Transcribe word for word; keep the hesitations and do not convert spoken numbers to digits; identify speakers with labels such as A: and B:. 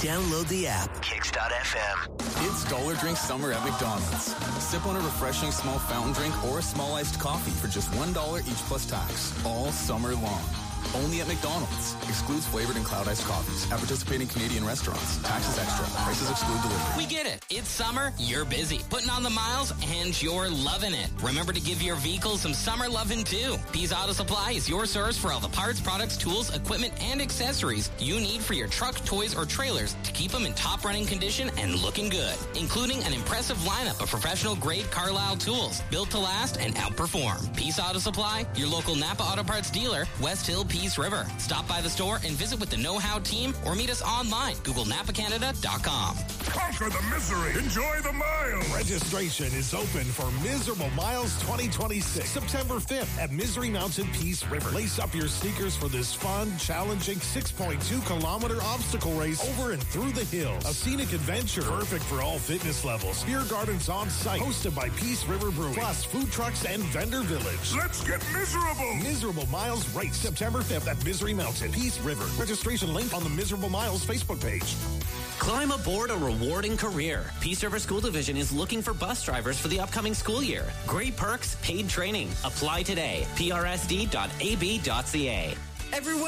A: Download the app. Kicks dot F M.
B: It's Dollar Drink Summer at McDonald's. Sip on a refreshing small fountain drink or a small iced coffee for just one dollar each plus tax. All summer long. Only at McDonald's. Excludes flavored and cloud iced coffees at participating Canadian restaurants. Taxes extra. Prices exclude delivery.
C: We get it. It's summer. You're busy. Putting on the miles and you're loving it. Remember to give your vehicle some summer loving too. Pease Auto Supply is your source for all the parts, products, tools, equipment, and accessories you need for your truck, toys, or trailers to keep them in top running condition and looking good. Including an impressive lineup of professional grade Carlisle tools built to last and outperform. Pease Auto Supply, your local Napa Auto Parts dealer, West Hill, Peace River. Stop by the store and visit with the Know How team or meet us online. Google Napa Canada dot com.
D: Conquer the misery. Enjoy the miles. Registration is open for Miserable Miles twenty twenty-six. September fifth at Misery Mountain Peace River. Lace up your sneakers for this fun, challenging six point two kilometer obstacle race over and through the hills. A scenic adventure perfect for all fitness levels. Beer gardens on site. Hosted by Peace River Brewing. Plus food trucks and vendor village. Let's get miserable. Miserable Miles race. September fifth at Misery Mountain, Peace River. Registration link on the Miserable Miles Facebook page.
E: Climb aboard a rewarding career. Peace River School Division is looking for bus drivers for the upcoming school year. Great perks, paid training. Apply today. P R S D dot A B dot C A.
A: Everyone